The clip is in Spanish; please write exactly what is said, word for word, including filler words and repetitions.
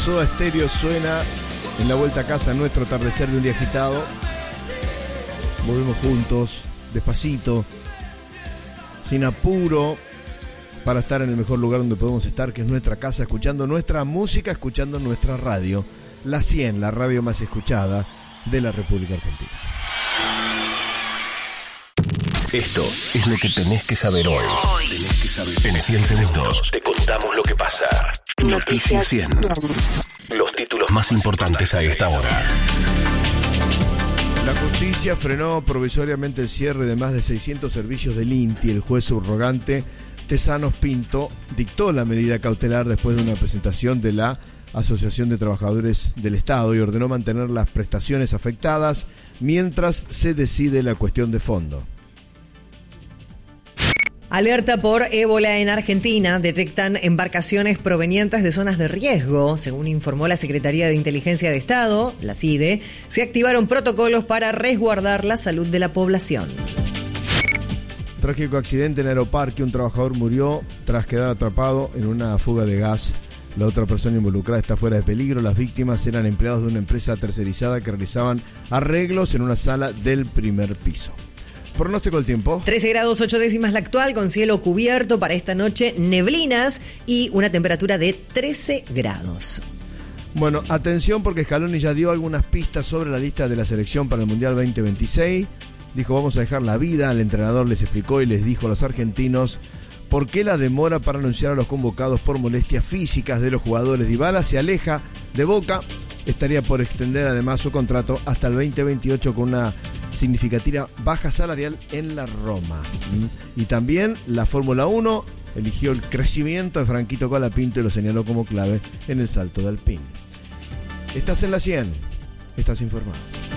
Soda Stereo suena en la vuelta a casa, nuestro atardecer de un día agitado. Volvemos juntos, despacito, sin apuro, para estar en el mejor lugar donde podemos estar, que es nuestra casa, escuchando nuestra música, escuchando nuestra radio. La cien, la radio más escuchada de la República Argentina. Esto es lo que tenés que saber hoy. Tenés que saber. En cien segundos te contamos lo que pasa. Noticias cien. Los títulos más importantes a esta hora. La justicia frenó provisoriamente el cierre de más de seiscientos servicios del INTI. El juez subrogante Tesanos Pinto dictó la medida cautelar después de una presentación de la Asociación de Trabajadores del Estado y ordenó mantener las prestaciones afectadas mientras se decide la cuestión de fondo. Alerta por ébola en Argentina. Detectan embarcaciones provenientes de zonas de riesgo. Según informó la Secretaría de Inteligencia de Estado, la C I D E, se activaron protocolos para resguardar la salud de la población. Trágico accidente en Aeroparque. Un trabajador murió tras quedar atrapado en una fuga de gas. La otra persona involucrada está fuera de peligro. Las víctimas eran empleados de una empresa tercerizada que realizaban arreglos en una sala del primer piso. Pronóstico del tiempo. trece grados ocho décimas la actual, con cielo cubierto para esta noche, neblinas y una temperatura de trece grados. Bueno, atención porque Scaloni ya dio algunas pistas sobre la lista de la selección para el Mundial veinte veintiséis. Dijo, vamos a dejar la vida. El entrenador les explicó y les dijo a los argentinos por qué la demora para anunciar a los convocados por molestias físicas de los jugadores. Dybala se aleja de Boca. Estaría por extender además su contrato hasta el veinte veintiocho con una significativa baja salarial en la Roma. Y también la Fórmula uno eligió el crecimiento de Franquito Colapinto y lo señaló como clave en el salto de Alpine. Estás en la cien, estás informado.